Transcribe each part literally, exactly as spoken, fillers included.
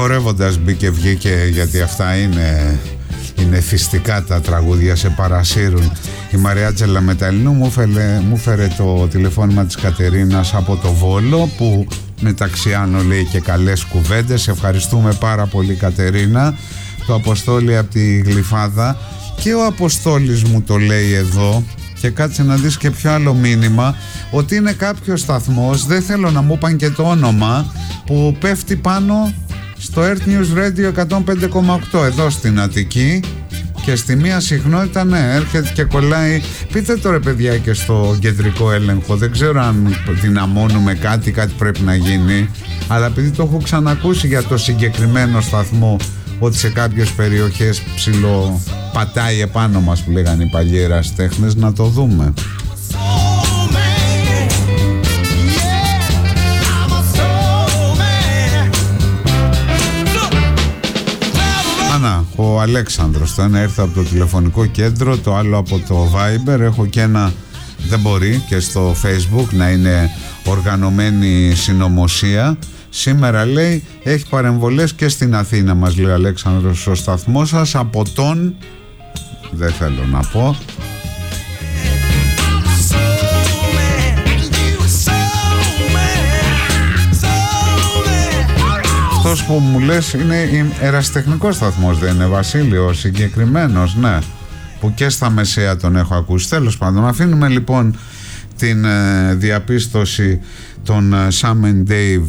Χορεύοντας μπήκε βγήκε, γιατί αυτά είναι, είναι θυστικά τα τραγούδια, σε παρασύρουν. Η Μαρία Τζελαμεταλινού μου φέρε, μου φέρε το τηλεφώνημα της Κατερίνας από το Βόλο, που μεταξύ άλλων λέει και καλές κουβέντες. Ευχαριστούμε πάρα πολύ, Κατερίνα. Το Αποστόλη από τη Γλυφάδα. Και ο Αποστόλης μου το λέει εδώ, και κάτσε να δεις και πιο άλλο μήνυμα, ότι είναι κάποιος σταθμός, δεν θέλω να μου πάνε και το όνομα, που πέφτει πάνω στο Earth News Radio εκατόν πέντε κόμμα οκτώ εδώ στην Αττική, και στη μία συχνότητα, ναι, έρχεται και κολλάει. Πείτε το ρε παιδιά και στο κεντρικό έλεγχο, δεν ξέρω αν δυναμώνουμε κάτι, κάτι πρέπει να γίνει, αλλά επειδή το έχω ξανακούσει για το συγκεκριμένο σταθμό, ότι σε κάποιες περιοχές ψηλό πατάει επάνω μας, που λέγανε οι παλιοί ερασιτέχνες, να το δούμε. Ανά, ο Αλέξανδρος, το ένα ήρθε από το τηλεφωνικό κέντρο, το άλλο από το Viber. Έχω και ένα, δεν μπορεί, και στο Facebook να είναι οργανωμένη συνωμοσία. Σήμερα λέει έχει παρεμβολές και στην Αθήνα, μας λέει ο Αλέξανδρος, στο σταθμό σας, από τον, δεν θέλω να πω, αυτός που μου λες είναι ερασιτεχνικός σταθμός, δεν είναι, Βασίλειο, συγκεκριμένος, ναι, που και στα μεσαία τον έχω ακούσει. Τέλος πάντων, αφήνουμε λοιπόν την ε, διαπίστωση των ε, Sam and Dave,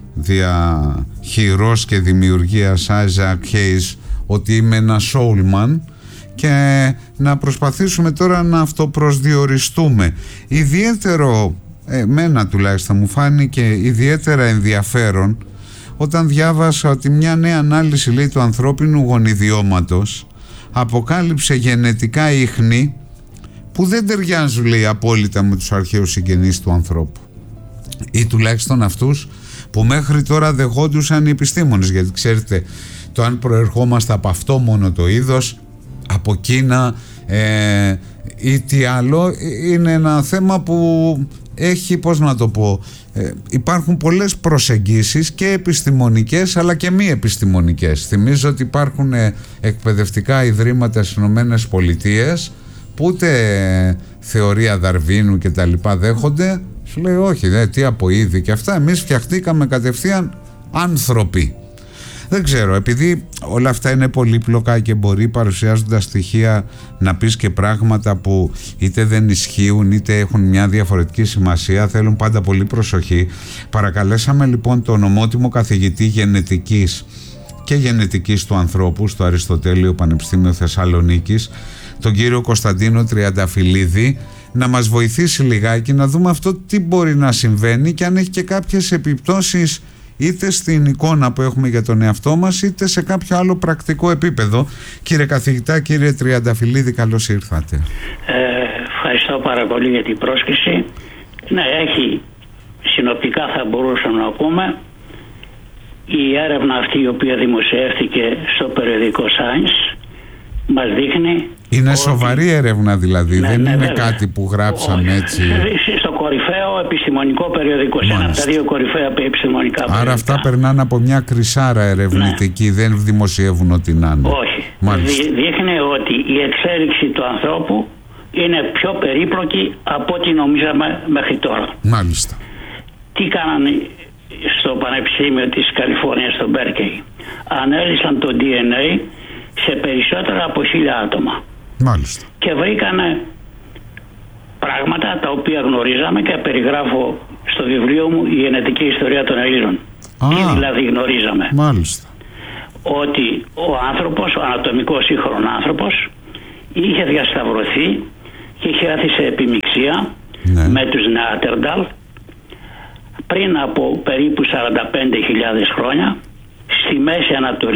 διαχειρός και δημιουργίας Isaac Hayes, ότι είμαι ένα soulman, και να προσπαθήσουμε τώρα να αυτοπροσδιοριστούμε. Ιδιαίτερο, εμένα τουλάχιστον μου φάνηκε ιδιαίτερα ενδιαφέρον όταν διάβασα ότι μια νέα ανάλυση, λέει, του ανθρώπινου γονιδιώματος αποκάλυψε γενετικά ίχνη που δεν ταιριάζουν, λέει, απόλυτα με τους αρχαίους συγγενείς του ανθρώπου, ή τουλάχιστον αυτούς που μέχρι τώρα δεχόντουσαν οι επιστήμονες, γιατί ξέρετε, το αν προερχόμαστε από αυτό μόνο το είδος, από Κίνα ε, ή τι άλλο, είναι ένα θέμα που έχει, πώς να το πω, ε, υπάρχουν πολλές προσεγγίσεις, και επιστημονικές αλλά και μη επιστημονικές. Θυμίζω ότι υπάρχουν ε, εκπαιδευτικά ιδρύματα στις Ηνωμένες Πολιτείες που ούτε θεωρία Δαρβίνου και τα λοιπά δέχονται. Σου λέει όχι, δε, τι από είδη και αυτά, εμείς φτιαχτήκαμε κατευθείαν άνθρωποι. Δεν ξέρω, επειδή όλα αυτά είναι πολύπλοκα και μπορεί, παρουσιάζοντας στοιχεία, να πεις και πράγματα που είτε δεν ισχύουν είτε έχουν μια διαφορετική σημασία, θέλουν πάντα πολύ προσοχή. Παρακαλέσαμε λοιπόν τον ομότιμο καθηγητή γενετικής και γενετικής του ανθρώπου στο Αριστοτέλειο Πανεπιστήμιο Θεσσαλονίκης, τον κύριο Κωνσταντίνο Τριανταφυλλίδη, να μας βοηθήσει λιγάκι να δούμε αυτό τι μπορεί να συμβαίνει και αν έχει και κάποιες επιπτώσεις είτε στην εικόνα που έχουμε για τον εαυτό μας, είτε σε κάποιο άλλο πρακτικό επίπεδο. Κύριε καθηγητά, κύριε Τριανταφυλλίδη, καλώς ήρθατε. Ε, ευχαριστώ πάρα πολύ για την πρόσκληση. Ναι, έχει, συνοπτικά θα μπορούσαμε να πούμε, η έρευνα αυτή η οποία δημοσιεύτηκε στο περιοδικό Science μας δείχνει... Είναι ότι... σοβαρή έρευνα δηλαδή, ναι, δεν ναι, είναι βέβαια. Κάτι που γράψαμε έτσι... Στο κορυφαίο επιστημονικό περιοδικό, σε ένα από τα δύο κορυφαία επιστημονικά περιοδικά. Άρα αυτά περνάνε από μια κρυσάρα ερευνητική, ναι. Δεν δημοσιεύουν ό,τι να είναι. Όχι. Δεί, δείχνει ότι η εξέλιξη του ανθρώπου είναι πιο περίπλοκη από ό,τι νομίζαμε μέχρι τώρα. Μάλιστα. Τι κάνανε στο Πανεπιστήμιο της Καλιφόρνιας, στο Μπέρκεϊ? Ανέλυσαν το ντι εν έι σε περισσότερα από χίλια άτομα. Μάλιστα. Και βρήκανε πράγματα τα οποία γνωρίζαμε και περιγράφω στο βιβλίο μου «Η γενετική ιστορία των Ελλήνων». Α, τι δηλαδή γνωρίζαμε? Μάλιστα. Ότι ο άνθρωπος, ο ανατομικός σύγχρονος άνθρωπος, είχε διασταυρωθεί και είχε έρθει σε επιμιξία, ναι, με τους Νεάντερταλ πριν από περίπου σαράντα πέντε χιλιάδες χρόνια στη Μέση Ανατολή.